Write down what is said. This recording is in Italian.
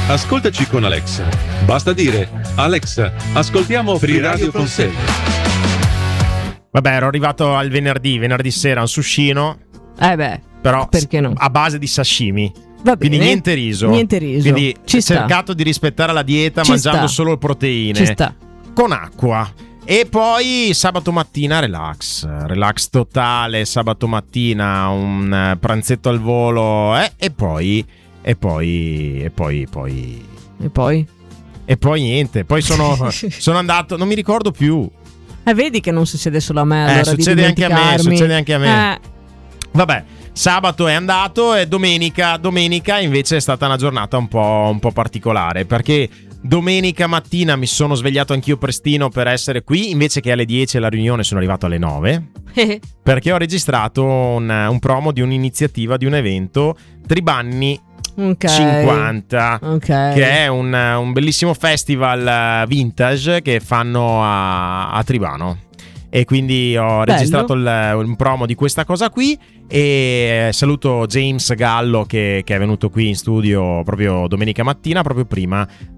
Ascoltaci con Alexa. Basta dire: Alexa, ascoltiamo Free Radio Consegna. Vabbè, ero arrivato al venerdì sera, un suscino. Però perché no? A base di sashimi. Va bene. Quindi niente riso. Quindi ci sta. cercato di rispettare la dieta Ci mangiando sta. solo proteine. Ci sta. Con acqua. E poi sabato mattina relax totale, sabato mattina un pranzetto al volo e poi niente, poi sono andato, non mi ricordo più. Vedi che non succede solo a me, allora succede anche a me. Vabbè, sabato è andato e domenica invece è stata una giornata un po' particolare, perché domenica mattina mi sono svegliato anch'io prestino per essere qui, invece che alle 10 alla riunione sono arrivato alle 9 perché ho registrato un promo di un'iniziativa, di un evento Tribanni 50, che è un bellissimo festival vintage che fanno a Tribano. E quindi ho registrato un promo di questa cosa qui. E saluto James Gallo che è venuto qui in studio proprio domenica mattina, proprio prima